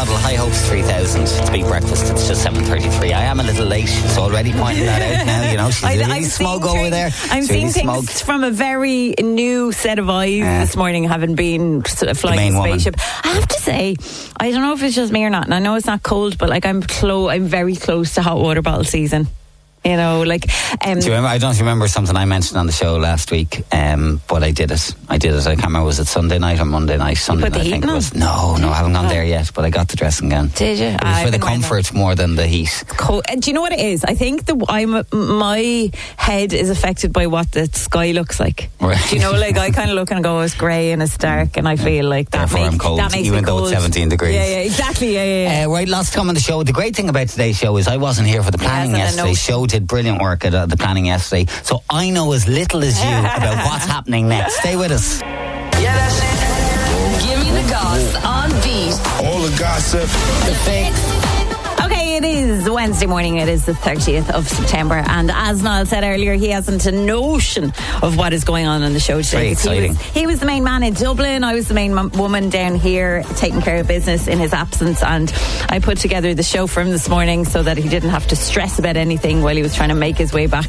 model, High Hopes 3000. It's a big breakfast. It's just 7:33. I am a little late. She's already pointing that out now. You know, she's really smug over there. I'm seeing things from a very new set of eyes this morning, having been flying a spaceship. I have to say, I don't know if it's just me or not, and I know it's not cold, but like I'm very close to hot water bottle season. You know, like... Do you remember? I don't remember something I mentioned on the show last week, but I did it. I can't remember, was it Sunday night or Monday night? Sunday night, I think it was. No, I haven't gone there yet, but I got the dressing gown. Did you? It was for the comfort more than the heat. Cold. Do you know what it is? I think my head is affected by what the sky looks like. Right. Do you know, like I kind of look and go, it's grey and it's dark, and I feel like that I'm cold, that makes even me though cold. it's 17 degrees. Yeah, exactly. Yeah. Right, lots to come on the show. The great thing about today's show is I wasn't here for the planning yesterday. Show did brilliant work at the planning yesterday, so I know as little as you about what's happening next. Stay with us. Yeah, that's it. Give me the goss on beat. All the gossip. The fix. Okay, it is Wednesday morning. It is the 30th of September, and as Niall said earlier, he hasn't a notion of what is going on the show today. Very exciting. He was the main man in Dublin. I was the main woman down here taking care of business in his absence, and I put together the show for him this morning so that he didn't have to stress about anything while he was trying to make his way back.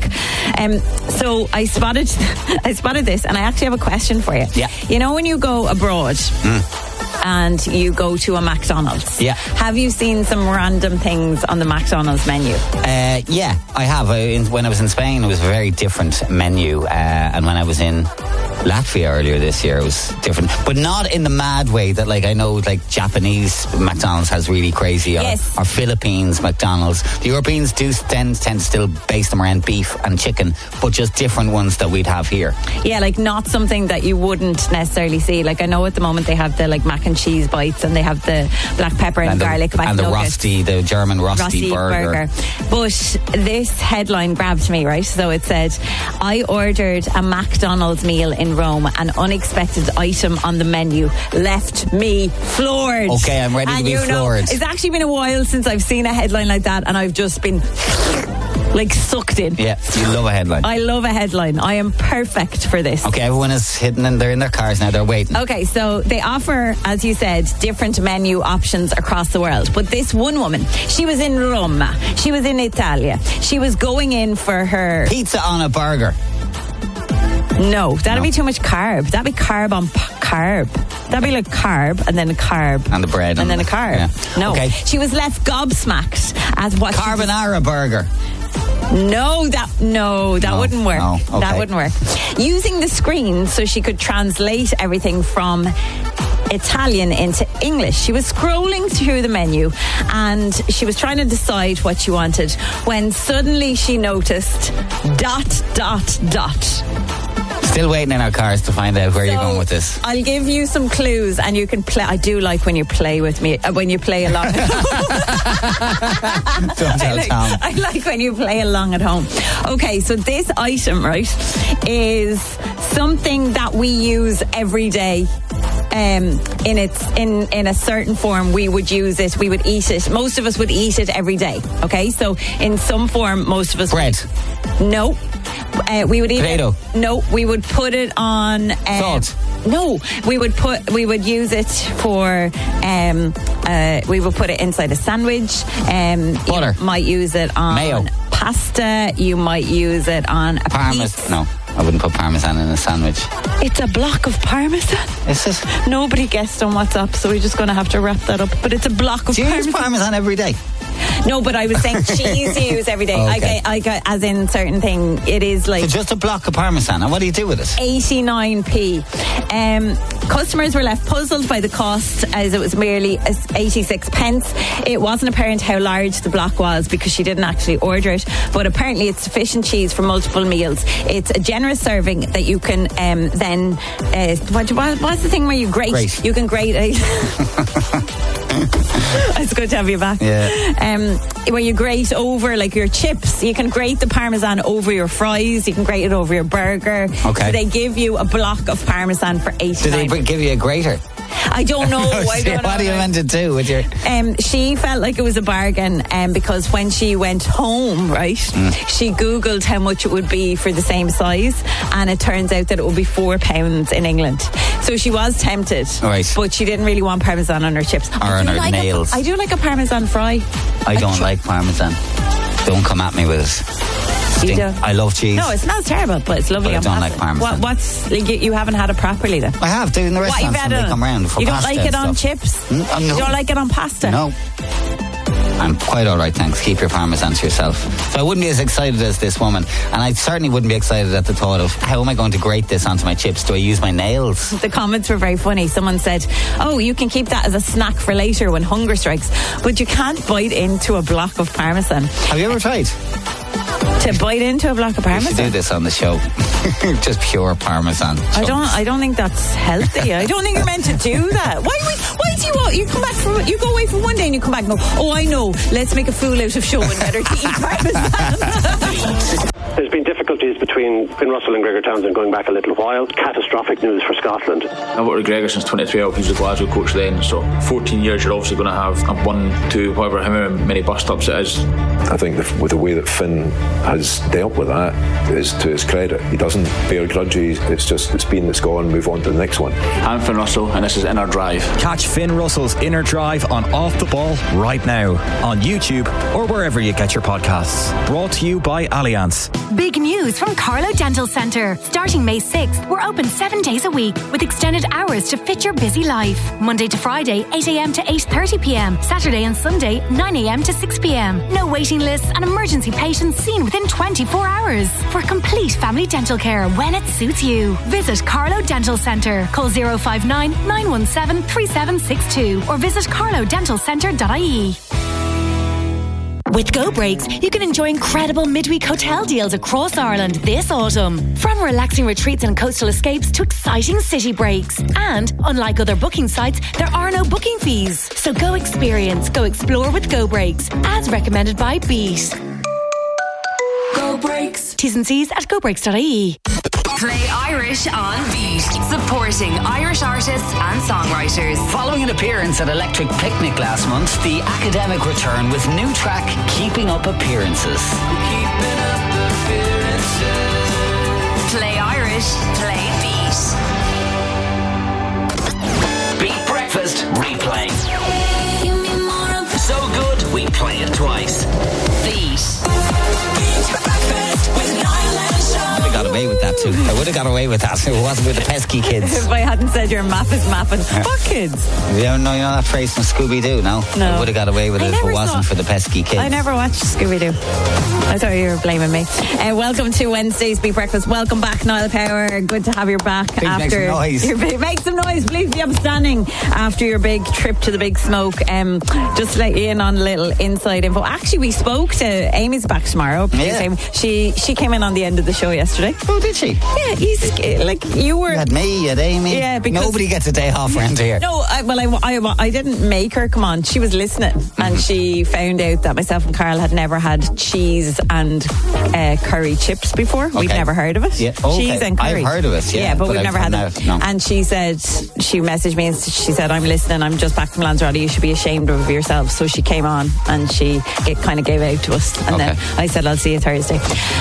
So I spotted this, and I actually have a question for you. Yeah. You know, when you go abroad and you go to a McDonald's, have you seen some random things on the McDonald's menu? Yeah, I have. When I was in Spain, it was a very different menu, and when I was in Latvia earlier this year, it was different, but not in the mad way that, like, I know, like, Japanese McDonald's has really crazy, or Philippines McDonald's. The Europeans do tend to still base them around beef and chicken, but just different ones that we'd have here. Yeah, like not something that you wouldn't necessarily see. Like, I know at the moment they have the like mac and cheese bites, and they have the black pepper and garlic and the Rosti, the German Rosti burger. But this headline grabbed me, right? So it said, I ordered a McDonald's meal in Rome. An unexpected item on the menu left me floored. Okay, I'm ready to be floored. It's actually been a while since I've seen a headline like that, and I've just been like sucked in. Yeah, you love a headline. I love a headline. I am perfect for this. Okay, everyone is hidden and they're in their cars now, they're waiting. Okay, so they offer, as you said, different menu options across the world. But this one woman, she was in Roma, she was in Italia, she was going in for her... Pizza on a burger. No, that'd be too much carb. That'd be carb on carb. That'd be like carb and then a carb. And the bread. And then a carb. Yeah. No. Okay. She was left gobsmacked at what... Carbonara burger. No, that wouldn't work. No, okay. That wouldn't work. Using the screen so she could translate everything from Italian into English. She was scrolling through the menu and she was trying to decide what she wanted when suddenly she noticed ... Still waiting in our cars to find out where you're going with this. I'll give you some clues and you can play. I do like when you play with me, when you play along. Don't tell Tom. I like when you play along at home. Okay, so this item, right, is something that we use every day. In a certain form, we would use it. We would eat it. Most of us would eat it every day. Okay, so in some form, most of us. Bread. No. We would eat potato. it. No, we would put it on salt. No, we would use it for we would put it inside a sandwich. Butter. You might use it on mayo. Pasta. You might use it on a Parmesan. No, I wouldn't put Parmesan in a sandwich. It's a block of Parmesan. Is it? Nobody guessed on WhatsApp, so we're just going to have to wrap that up. But it's a block of Parmesan. Do you Parmesan. use Parmesan every day? No, but I was saying cheese you use every day. Okay. I get as in certain thing. It is like... So just a block of Parmesan. And what do you do with it? 89p. Customers were left puzzled by the cost as it was merely 86 pence. It wasn't apparent how large the block was because she didn't actually order it, but apparently it's sufficient cheese for multiple meals. It's a generous serving that you can then... what's the thing where you grate? You can grate it. It's good to have you back. Yeah. Where you grate over like your chips, you can grate the Parmesan over your fries, you can grate it over your burger. Okay. So they give you a block of Parmesan for 89. Do they give you a grater? I don't know. What are you meant to do with your... She felt like it was a bargain because when she went home, right, she Googled how much it would be for the same size, and it turns out that it would be £4 in England. So she was tempted, right, but she didn't really want Parmesan on her chips. Or on her nails. I do like a Parmesan fry. I don't like Parmesan. Don't come at me with it. You do? I love cheese. No, it smells terrible, but it's lovely. But I don't like Parmesan. What's you haven't had it properly then? I have, in the restaurants when they come round for pasta. You don't like it on stuff. chips? No. You don't like it on pasta? No. I'm quite all right, thanks. Keep your Parmesan to yourself. So I wouldn't be as excited as this woman, and I certainly wouldn't be excited at the thought of how am I going to grate this onto my chips? Do I use my nails? The comments were very funny. Someone said, "Oh, you can keep that as a snack for later when hunger strikes, but you can't bite into a block of Parmesan." Have you ever tried to bite into a block of Parmesan? We should do this on the show. Just pure Parmesan. I don't think that's healthy. I don't think you're meant to do that. Why do you come back from, you go away for one day and you come back and go, oh, I know, let's make a fool out of Sean, better to eat Parmesan. There's been difficulties between Finn Russell and Gregor Townsend going back a little while. Catastrophic news for Scotland. I've worked with Gregor since 2012. He was a Glasgow coach then, so 14 years you're obviously going to have a 1, 2, however many bust ups it is. I think with the way that Finn has dealt with that is to his credit. He doesn't bear grudges. It's been, it's gone, move on to the next one. I'm Finn Russell and this is Inner Drive. Catch Finn Russell's Inner Drive on Off the Ball right now on YouTube or wherever you get your podcasts. Brought to you by Allianz. Big news from Carlo Dental Centre. Starting May 6th, we're open 7 days a week with extended hours to fit your busy life. Monday to Friday, 8 a.m. to 8:30 p.m. Saturday and Sunday, 9 a.m. to 6 p.m. No waiting lists and emergency patients seen within 24 hours. For complete family dental care when it suits you. Visit Carlo Dental Centre. Call 059 917 3762 or visit carlodentalcentre.ie. With Go Breaks, you can enjoy incredible midweek hotel deals across Ireland this autumn. From relaxing retreats and coastal escapes to exciting city breaks. And, unlike other booking sites, there are no booking fees. So go experience, go explore with Go Breaks, as recommended by Beat. Go Breaks. T's and C's at gobreaks.ie. Play Irish on Beat, supporting Irish artists and songwriters. Following an appearance at Electric Picnic last month, the Academic return with new track Keeping Up Appearances. Keeping up appearances. Play Irish, play Beat. Beat Breakfast replay. So good, we play it twice. Beat. I got away with that too. I would have got away with that if it wasn't with the pesky kids. If I hadn't said your map is mapping. What kids? You know that phrase from Scooby-Doo, no? No. I would have got away with it if it wasn't for the pesky kids. I never watched Scooby-Doo. I thought you were blaming me. Welcome to Wednesday's Beat Breakfast. Welcome back, Niall Power. Good to have you back. Please after make some noise. Make some noise. Please be upstanding after your big trip to the Big Smoke. Just to let you in on a little inside info. Actually, we spoke to Amy's back tomorrow. Yeah. She came in on the end of the show yesterday. Oh, did she? Yeah, you were. You had me, you had Amy. Yeah, because nobody gets a day off around here. No, I didn't make her come on. She was listening, and she found out that myself and Carl had never had cheese and curry chips before. Okay. We've never heard of it. Yeah. Okay. Cheese and curry. I've heard of it. Yeah, but we've never had them. No. And she messaged me and she said, "I'm listening. I'm just back from Lanzarote. You should be ashamed of yourself." So she came on and it kind of gave out to us, and then I said, "I'll see you Thursday."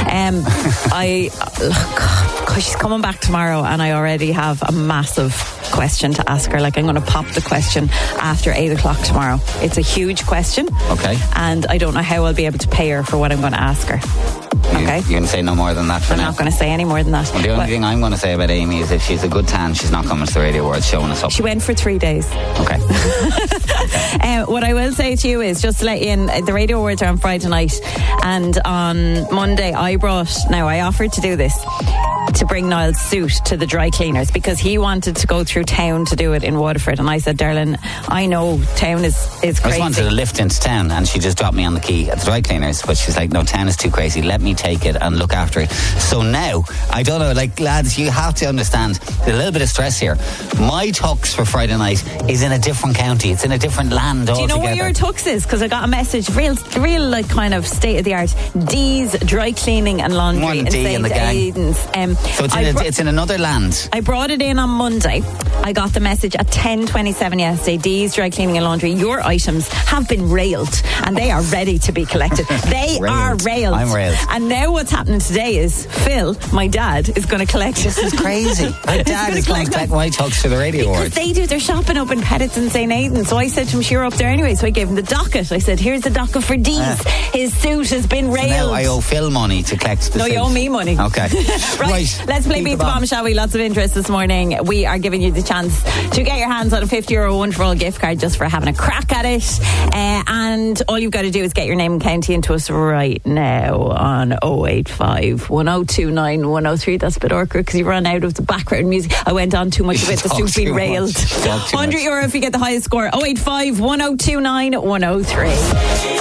Because she's coming back tomorrow, and I already have a massive question to ask her. Like, I'm going to pop the question after 8 o'clock tomorrow. It's a huge question. Okay. And I don't know how I'll be able to pay her for what I'm going to ask her. Okay. You can say no more than that for now. I'm not going to say any more than that. Well, the only thing I'm going to say about Amy is if she's a good tan, she's not coming to the Radio Awards showing us up. She went for 3 days. Okay. What I will say to you is, just to let you in, the Radio Awards are on Friday night, and on Monday I offered to do this, to bring Niall's suit to the dry cleaners, because he wanted to go through town to do it in Waterford, and I said, darling, I know town is crazy. I just wanted to lift into town, and she just dropped me on the key at the dry cleaners, but she's like, no, town is too crazy, let me take it and look after it. So now, I don't know, like, lads, you have to understand, there's a little bit of stress here. My tux for Friday night is in a different county, it's in a different land all Do you know together. where your tux is? Because I got a message, real like kind of state of the art. D's Dry Cleaning and Laundry One in D St. in the gang. Aidan's. So it's in another land. I brought it in on Monday. I got the message at 10:27 yesterday. D's Dry Cleaning and Laundry, your items have been railed and they are ready to be collected. They are railed. I'm railed. And now what's happening today is Phil, my dad, is going to collect. This is crazy. My dad is going to collect my tux for the radio because awards. they do their shopping up in Pettit's in St. Aidan. So I said to him, you're up there anyway. So I gave him the docket. I said, here's the docket for D's. His suit has been railed. Now I owe Phil money to collect the No, suit. you owe me money. Okay. Right. Let's play Beat the Bomb, shall we? Lots of interest this morning. We are giving you the chance to get your hands on a €50 wonderful gift card just for having a crack at it. And all you've got to do is get your name and county into us right now on 085 1029 103. That's a bit awkward because you ran out of the background music. I went on too much of it. The suit being railed. €100 if you get the highest score. 085 1029 103.